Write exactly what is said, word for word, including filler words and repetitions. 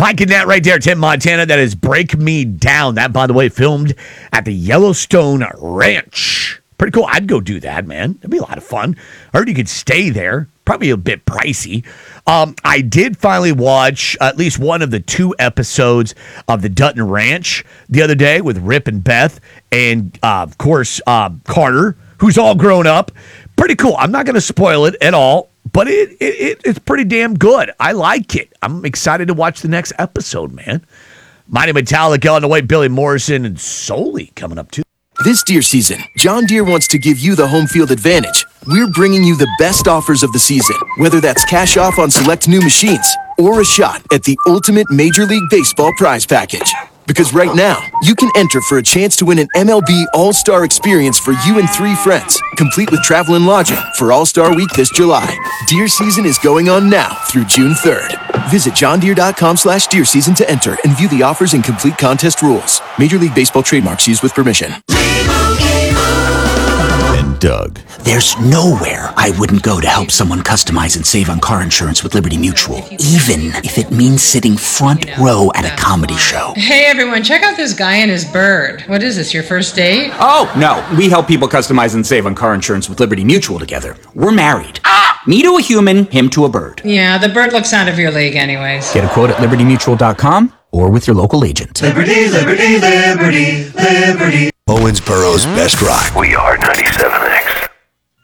Mike and Nat right there, Tim Montana. That is Break Me Down. That, by the way, filmed at the Yellowstone Ranch. Pretty cool. I'd go do that, man. It'd be a lot of fun. I heard you could stay there. Probably a bit pricey. Um, I did finally watch at least one of the two episodes of the Dutton Ranch the other day with Rip and Beth. And, uh, of course, uh, Carter, who's all grown up. Pretty cool. I'm not going to spoil it at all, but it, it, it it's pretty damn good. I like it. I'm excited to watch the next episode, man. Mighty Metallica on the way, Billy Morrison and Soli coming up, too. This deer season, John Deere wants to give you the home field advantage. We're bringing you the best offers of the season, whether that's cash off on select new machines or a shot at the ultimate Major League Baseball prize package. Because right now, you can enter for a chance to win an M L B All-Star experience for you and three friends, complete with travel and lodging for All-Star Week this July. Deer season is going on now through June third. Visit johndeere.com slash deer season to enter and view the offers and complete contest rules. Major League Baseball trademarks used with permission. And Doug. There's nowhere I wouldn't go to help someone customize and save on car insurance with Liberty Mutual, even if it means sitting front row at a comedy show. Hey everyone, check out this guy and his bird. What is this, your first date? Oh, no. We help people customize and save on car insurance with Liberty Mutual together. We're married. Ah! Me to a human, him to a bird. Yeah, the bird looks out of your league anyways. Get a quote at liberty mutual dot com or with your local agent. Liberty, liberty, liberty, liberty. Owensboro's best rock. We are ninety-seven X.